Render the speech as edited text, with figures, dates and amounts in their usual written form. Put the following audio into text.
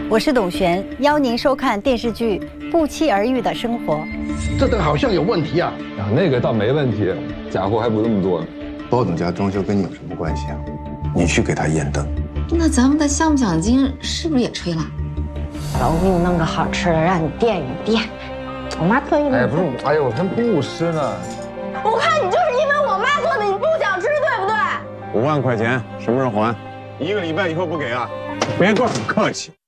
我是董璇，邀您收看电视剧《不期而遇的生活》。 这灯好像有问题啊！ 啊，那个倒没问题，假货还不这么多呢。 包总家装修跟你有什么关系啊？你去给他验灯。 那咱们的项目奖金是不是也吹了？ 我给你弄个好吃的，让你垫一垫。我妈特意的。 哎，不是，哎呦，我才不吃呢。 我看你就是因为我妈做的，你不想吃，对不对？ 5万块钱什么时候还？1个礼拜以后不给啊？别怪我客气。